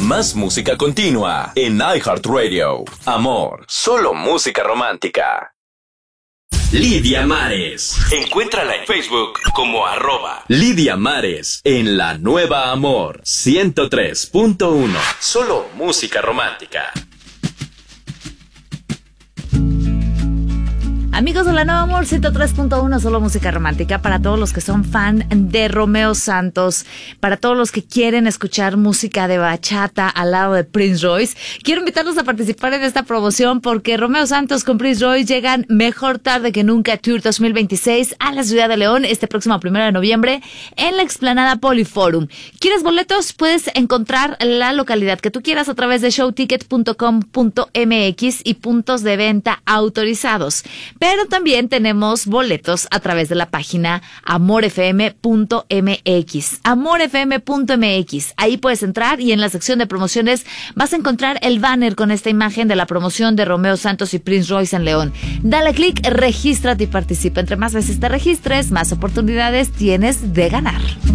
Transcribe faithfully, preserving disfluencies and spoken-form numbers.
Más música continua en iHeartRadio. Amor, solo música romántica. Lidia Mares. Encuéntrala en Facebook como arroba Lidia Mares en La Nueva Amor ciento tres punto uno. Solo música romántica. Amigos de La Nueva Amor ciento tres punto uno, solo música romántica, para todos los que son fan de Romeo Santos, para todos los que quieren escuchar música de bachata al lado de Prince Royce. Quiero invitarlos a participar en esta promoción porque Romeo Santos con Prince Royce llegan Mejor Tarde que Nunca Tour dos mil veintiséis a la ciudad de León este próximo primero de noviembre en la explanada Poliforum. ¿Quieres boletos? Puedes encontrar la localidad que tú quieras a través de showticket punto com punto m x y puntos de venta autorizados. Pero también tenemos boletos a través de la página amor f m punto m x. amor f m punto m x. Ahí puedes entrar y en la sección de promociones vas a encontrar el banner con esta imagen de la promoción de Romeo Santos y Prince Royce en León. Dale clic, regístrate y participa. Entre más veces te registres, más oportunidades tienes de ganar.